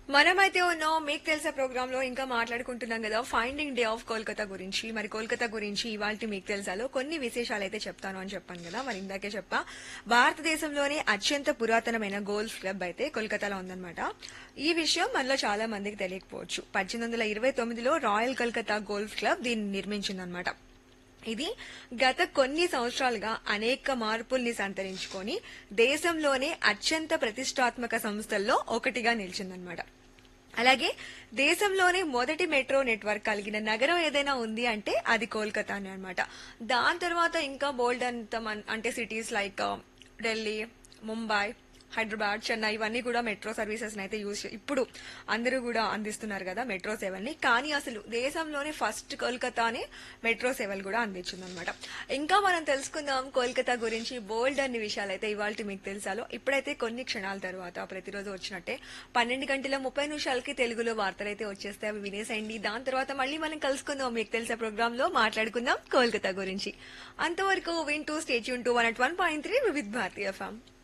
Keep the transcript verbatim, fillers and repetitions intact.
మనమైతే ఉన్నాం మీకు తెలిసే ప్రోగ్రామ్ లో ఇంకా మాట్లాడుకుంటున్నాం కదా ఫైండింగ్ డే ఆఫ్ కోల్కతా గురించి. మరి కోల్కతా గురించి ఇవాళ మీకు తెలుసాలో కొన్ని విశేషాలు అయితే చెప్తాను అని చెప్పాను కదా. మరి ఇందాకే చెప్పా, భారతదేశంలోనే అత్యంత పురాతనమైన గోల్ఫ్ క్లబ్ అయితే కోల్కతాలో ఉందన్నమాట. ఈ విషయం మనలో చాలా మందికి తెలియకపోవచ్చు. పద్దెనిమిది వందల ఇరవై తొమ్మిదిలో రాయల్ కోల్కతా గోల్ఫ్ క్లబ్ దీన్ని నిర్మించిందనమాట. ఇది గత కొన్ని సంవత్సరాలుగా అనేక మార్పుల్ని సంతరించుకొని దేశంలోనే అత్యంత ప్రతిష్టాత్మక సంస్థల్లో ఒకటిగా నిలిచిందనమాట. అలాగే దేశంలోనే మొదటి మెట్రో నెట్వర్క్ కలిగిన నగరం ఏదైనా ఉంది అంటే అది కోల్కతానే అన్నమాట. దాని తర్వాత ఇంకా బోల్డ్ అంత మన్- అంటే సిటీస్ లైక్ ఢిల్లీ, ముంబై, హైదరాబాద్, చెన్నై ఇవన్నీ కూడా మెట్రో సర్వీసెస్ అయితే యూజ్ ఇప్పుడు అందరూ కూడా అందిస్తున్నారు కదా మెట్రో సేవల్ని. కానీ అసలు దేశంలోనే ఫస్ట్ కోల్కతానే మెట్రో సేవలు కూడా అందించింది అనమాట. ఇంకా మనం తెలుసుకుందాం కోల్కతా గురించి బోల్డ్ అన్ని విషయాలు అయితే ఇవాళ మీకు తెలుసాలో. ఇప్పుడైతే కొన్ని క్షణాల తర్వాత ప్రతిరోజు వచ్చినట్టే పన్నెండు గంటల ముప్పై నిమిషాలకి తెలుగులో వార్తలు అయితే వచ్చేస్తే అవి వినేసేయండి. దాని తర్వాత మళ్ళీ మనం కలుసుకుందాం మీకు తెలిసే ప్రోగ్రామ్ లో మాట్లాడుకుందాం కోల్కతా గురించి. అంతవరకు వింటూ stay tune two one at one point three Vividh Bharatiya FM.